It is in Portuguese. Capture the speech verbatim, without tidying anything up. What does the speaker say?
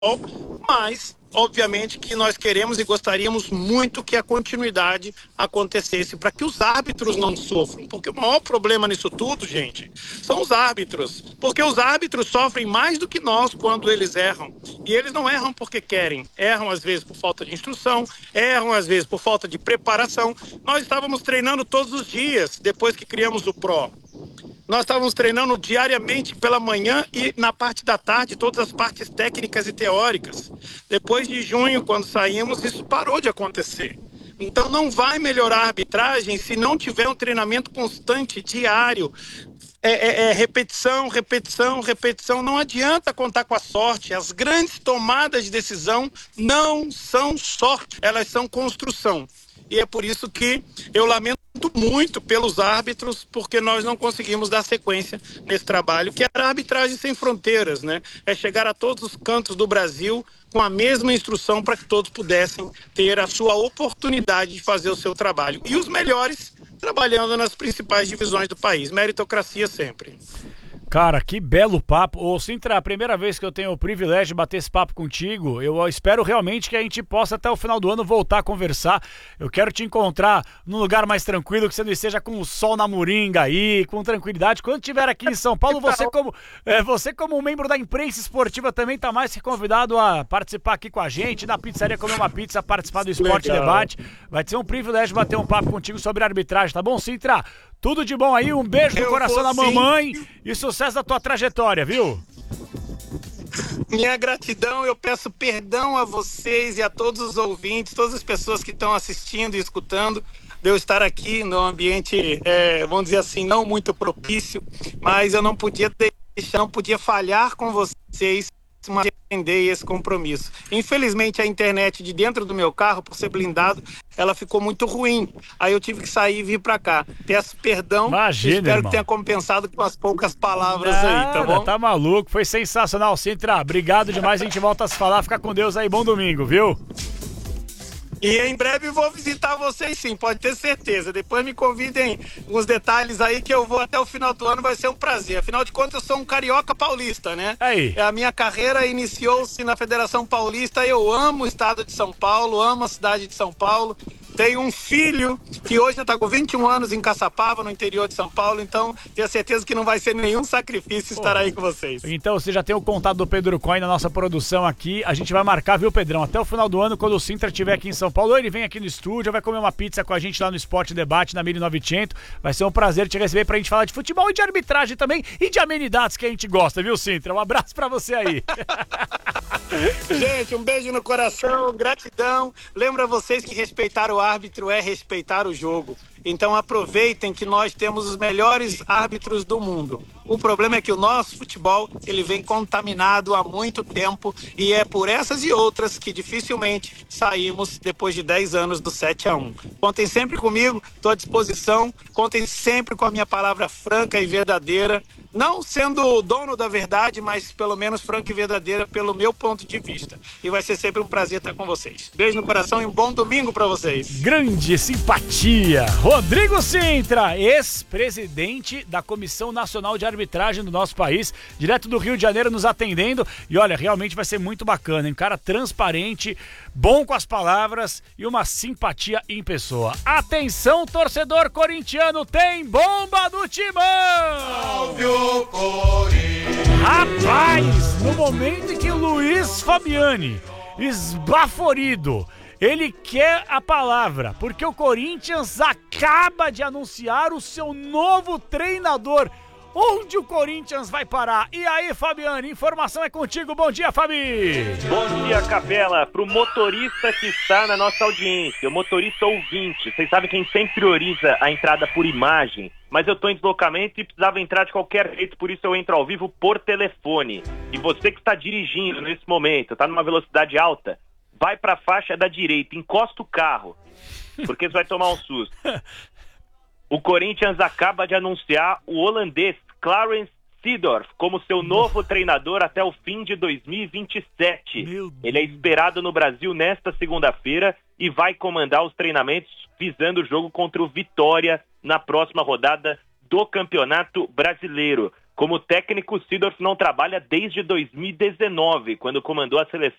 mas obviamente que nós queremos e gostaríamos muito que a continuidade acontecesse para que os árbitros não sofram, porque o maior problema nisso tudo, gente, são os árbitros, porque os árbitros sofrem mais do que nós quando eles erram, e eles não erram porque querem, erram às vezes por falta de instrução, erram às vezes por falta de preparação. Nós estávamos treinando todos os dias depois que criamos o Pro. Nós estávamos treinando diariamente pela manhã e na parte da tarde, todas as partes técnicas e teóricas. Depois de junho, quando saímos, isso parou de acontecer. Então não vai melhorar a arbitragem se não tiver um treinamento constante, diário. É, é, é repetição, repetição, repetição. Não adianta contar com a sorte. As grandes tomadas de decisão não são sorte, elas são construção. E é por isso que eu lamento muito pelos árbitros, porque nós não conseguimos dar sequência nesse trabalho, que era a arbitragem sem fronteiras, né? É chegar a todos os cantos do Brasil com a mesma instrução para que todos pudessem ter a sua oportunidade de fazer o seu trabalho. E os melhores trabalhando nas principais divisões do país. Meritocracia sempre. Cara, que belo papo. Ô, Sintra, a primeira vez que eu tenho o privilégio de bater esse papo contigo, eu espero realmente que a gente possa até o final do ano voltar a conversar. Eu quero te encontrar num lugar mais tranquilo, que você não esteja com o sol na moringa aí, com tranquilidade. Quando estiver aqui em São Paulo, você como, é, você como um membro da imprensa esportiva também tá mais que convidado a participar aqui com a gente, na pizzaria comer uma pizza, participar do Esporte Legal. Debate. Vai ser um privilégio bater um papo contigo sobre arbitragem, tá bom, Sintra? Tudo de bom aí, um beijo no eu coração da mamãe sim. E sucesso da tua trajetória, viu? Minha gratidão, eu peço perdão a vocês e a todos os ouvintes, todas as pessoas que estão assistindo e escutando, de eu estar aqui no ambiente, é, vamos dizer assim, não muito propício, mas eu não podia deixar, não podia falhar com vocês, atender esse compromisso. Infelizmente a internet de dentro do meu carro, por ser blindado, ela ficou muito ruim. Aí eu tive que sair e vir pra cá. Peço perdão. Imagina, espero irmão. que tenha compensado com as poucas palavras Nada, aí, tá bom? Tá maluco, foi sensacional, Sintra. Obrigado demais, a gente volta a se falar. Fica com Deus aí, bom domingo, viu? E em breve vou visitar vocês sim, pode ter certeza. Depois me convidem uns detalhes aí que eu vou até o final do ano, vai ser um prazer. Afinal de contas, eu sou um carioca paulista, né? Aí. A minha carreira iniciou-se na Federação Paulista. Eu amo o estado de São Paulo, amo a cidade de São Paulo. Tenho um filho que hoje está com vinte e um anos em Caçapava, no interior de São Paulo, então tenho certeza que não vai ser nenhum sacrifício estar aí com vocês. Então você já tem o contato do Pedro Coin na nossa produção aqui, a gente vai marcar, viu, Pedrão? Até o final do ano, quando o Sintra estiver aqui em São Paulo, ou ele vem aqui no estúdio, vai comer uma pizza com a gente lá no Esporte Debate, na mil e novecentos. Vai ser um prazer te receber pra gente falar de futebol e de arbitragem também, e de amenidades que a gente gosta, viu, Sintra? Um abraço pra você aí. Gente, um beijo no coração, gratidão. Lembra vocês que respeitar o árbitro é respeitar o jogo. Então aproveitem que nós temos os melhores árbitros do mundo. O problema é que o nosso futebol, ele vem contaminado há muito tempo e é por essas e outras que dificilmente saímos depois de dez anos do sete a um. Contem sempre comigo, estou à disposição. Contem sempre com a minha palavra franca e verdadeira. Não sendo o dono da verdade, mas pelo menos franca e verdadeira pelo meu ponto de vista. E vai ser sempre um prazer estar com vocês. Beijo no coração e um bom domingo para vocês. Grande simpatia. Rodrigo Sintra, ex-presidente da Comissão Nacional de Arbitragem do nosso país, direto do Rio de Janeiro nos atendendo. E olha, realmente vai ser muito bacana, hein? Cara transparente, bom com as palavras e uma simpatia em pessoa. Atenção, torcedor corintiano, tem bomba do Timão! Salve o Corinthians! Rapaz, no momento em que o Luiz Fabiani, esbaforido, ele quer a palavra, porque o Corinthians acaba de anunciar o seu novo treinador. Onde o Corinthians vai parar? E aí, Fabiano, informação é contigo. Bom dia, Fabi! Bom dia, Capela. Pro motorista que está na nossa audiência, o motorista ouvinte, vocês sabem que a gente sempre prioriza a entrada por imagem, mas eu tô em deslocamento e precisava entrar de qualquer jeito, por isso eu entro ao vivo por telefone. E você que está dirigindo nesse momento, tá numa velocidade alta, vai pra faixa da direita, encosta o carro, porque você vai tomar um susto. O Corinthians acaba de anunciar o holandês Clarence Seedorf como seu novo treinador até o fim de dois mil e vinte e sete. Ele é esperado no Brasil nesta segunda-feira e vai comandar os treinamentos visando o jogo contra o Vitória na próxima rodada do Campeonato Brasileiro. Como técnico, Seedorf não trabalha desde dois mil e dezenove, quando comandou a seleção